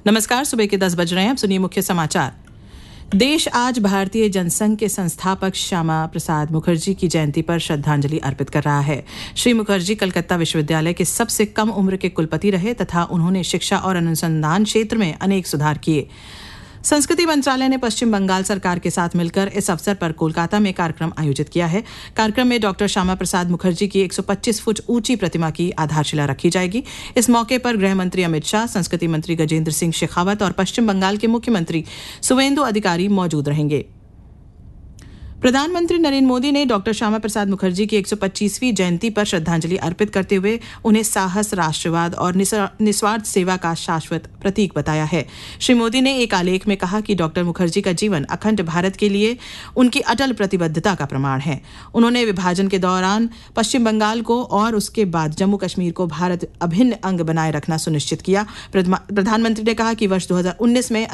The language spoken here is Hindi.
नमस्कार, सुबह के 10 बज रहे हैं। अब सुनिए मुख्य समाचार। देश आज भारतीय जनसंघ के संस्थापक श्यामा प्रसाद मुखर्जी की जयंती पर श्रद्धांजलि अर्पित कर रहा है। श्री मुखर्जी कलकत्ता विश्वविद्यालय के सबसे कम उम्र के कुलपति रहे तथा उन्होंने शिक्षा और अनुसंधान क्षेत्र में अनेक सुधार किए। संस्कृति मंत्रालय ने पश्चिम बंगाल सरकार के साथ मिलकर इस अवसर पर कोलकाता में कार्यक्रम आयोजित किया है। कार्यक्रम में डॉक्टर श्यामा प्रसाद मुखर्जी की 125 फुट ऊंची प्रतिमा की आधारशिला रखी जाएगी। इस मौके पर गृह मंत्री अमित शाह, संस्कृति मंत्री गजेंद्र सिंह शेखावत और पश्चिम बंगाल के मुख्यमंत्री सुवेंदु अधिकारी मौजूद रहेंगे। प्रधानमंत्री नरेंद्र मोदी ने डॉक्टर श्यामा प्रसाद मुखर्जी की 125वीं जयंती पर श्रद्धांजलि अर्पित करते हुए उन्हें साहस, राष्ट्रवाद और निस्वार्थ सेवा का शाश्वत प्रतीक बताया है। श्री मोदी ने एक आलेख में कहा कि डॉक्टर मुखर्जी का जीवन अखंड भारत के लिए उनकी अटल प्रतिबद्धता का प्रमाण है। उन्होंने विभाजन के दौरान पश्चिम बंगाल को और उसके बाद जम्मू कश्मीर को भारत अभिन्न अंग बनाए रखना सुनिश्चित किया। प्रधानमंत्री ने कहा कि वर्ष 2019 में